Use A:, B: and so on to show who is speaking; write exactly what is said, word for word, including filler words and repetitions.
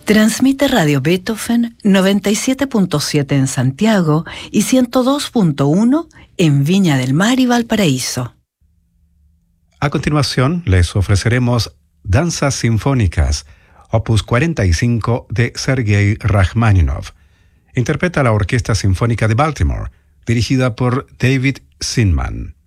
A: Transmite Radio Beethoven noventa y siete punto siete en Santiago y ciento dos punto uno en Viña del Mar y Valparaíso.
B: A continuación, les ofreceremos Danzas Sinfónicas, opus cuarenta y cinco de Sergei Rachmaninoff. Interpreta la Orquesta Sinfónica de Baltimore, dirigida por David Zinman.